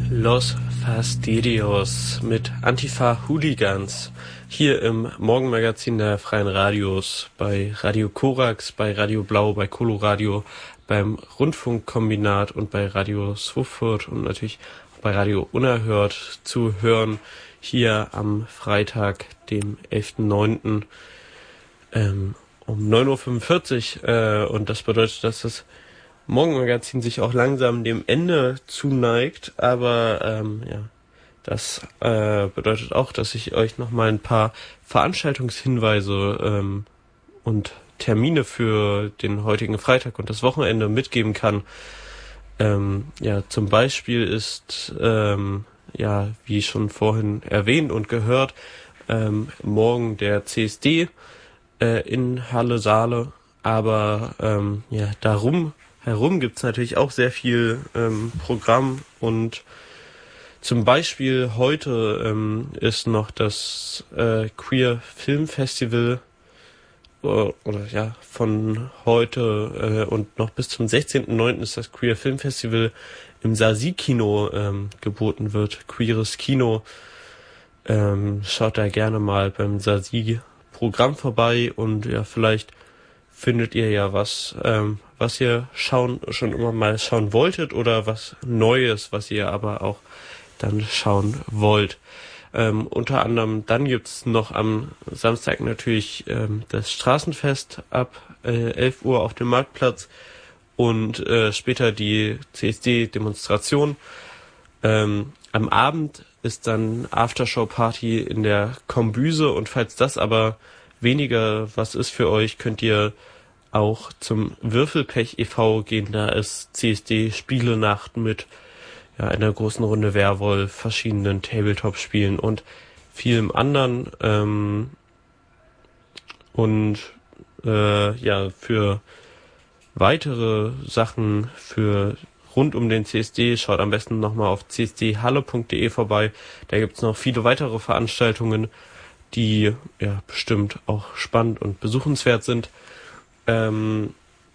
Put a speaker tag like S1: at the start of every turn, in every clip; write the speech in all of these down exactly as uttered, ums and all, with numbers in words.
S1: Los Fastidios mit Antifa-Hooligans hier im Morgenmagazin der Freien Radios, bei Radio Korax, bei Radio Blau, bei Coloradio, beim Rundfunkkombinat und bei Radio Swufurt und natürlich auch bei Radio Unerhört zu hören, hier am Freitag, dem elften neunten Ähm, um neun Uhr fünfundvierzig äh, und das bedeutet, dass das Morgenmagazin sich auch langsam dem Ende zuneigt, aber ähm, ja, das äh, bedeutet auch, dass ich euch nochmal ein paar Veranstaltungshinweise ähm, und Termine für den heutigen Freitag und das Wochenende mitgeben kann. Ähm, ja, zum Beispiel ist, ähm, ja, wie schon vorhin erwähnt und gehört, ähm, morgen der C S D äh, in Halle Saale, aber ähm, ja, darum herum gibt's natürlich auch sehr viel ähm, Programm und zum Beispiel heute ähm, ist noch das äh, Queer Film Festival oder, oder ja von heute äh, und noch bis zum sechzehnten neunten ist das Queer Film Festival im Sasi-Kino ähm, geboten wird. Queeres Kino. Ähm, schaut da gerne mal beim Sasi-Programm vorbei und ja, vielleicht findet ihr ja was, ähm, was ihr schauen schon immer mal schauen wolltet oder was Neues, was ihr aber auch dann schauen wollt. Ähm, unter anderem dann gibt's noch am Samstag natürlich ähm, das Straßenfest ab äh, elf Uhr auf dem Marktplatz und äh, später die C S D-Demonstration. Ähm, am Abend ist dann Aftershow-Party in der Kombüse und falls das aber weniger was ist für euch, könnt ihr auch zum Würfelpech e V gehen. Da ist C S D-Spielenacht mit ja, einer großen Runde Werwolf, verschiedenen Tabletop-Spielen und vielem anderen. Ähm, und äh, ja, für weitere Sachen für rund um den C S D schaut am besten nochmal auf c s d halle punkt d e vorbei. Da gibt's noch viele weitere Veranstaltungen, die ja bestimmt auch spannend und besuchenswert sind. Ähm,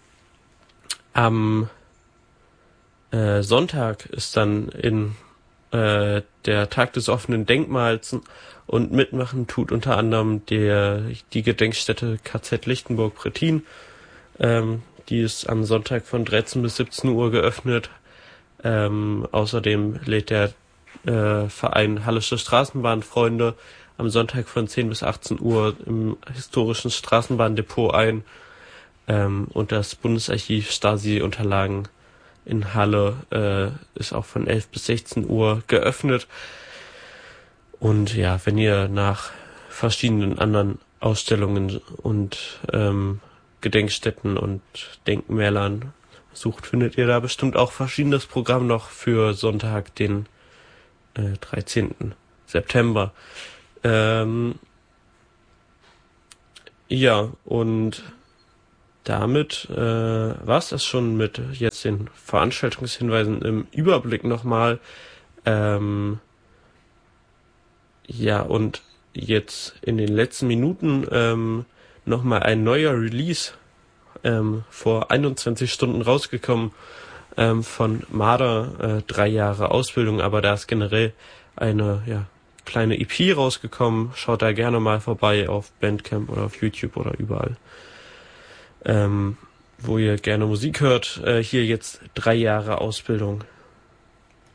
S1: am äh, Sonntag ist dann in äh, der Tag des offenen Denkmals und mitmachen tut unter anderem der die Gedenkstätte K Z Lichtenburg-Prettin. Ähm, die ist am Sonntag von dreizehn bis siebzehn Uhr geöffnet. Ähm, außerdem lädt der äh, Verein Hallische Straßenbahnfreunde am Sonntag von zehn bis achtzehn Uhr im historischen Straßenbahndepot ein. Ähm, und das Bundesarchiv Stasi-Unterlagen in Halle äh, ist auch von elf bis sechzehn Uhr geöffnet. Und ja, wenn ihr nach verschiedenen anderen Ausstellungen und ähm, Gedenkstätten und Denkmälern sucht, findet ihr da bestimmt auch verschiedenes Programm noch für Sonntag, den äh, dreizehnten September. Ähm, ja, und damit äh, war es das schon mit jetzt den Veranstaltungshinweisen im Überblick nochmal. Ähm, ja, und jetzt in den letzten Minuten ähm, nochmal ein neuer Release ähm, vor einundzwanzig Stunden rausgekommen ähm, von Marder, äh, drei Jahre Ausbildung, aber da ist generell eine ja, kleine E P rausgekommen. Schaut da gerne mal vorbei auf Bandcamp oder auf YouTube oder überall. Ähm, wo ihr gerne Musik hört. Äh, hier jetzt drei Jahre Ausbildung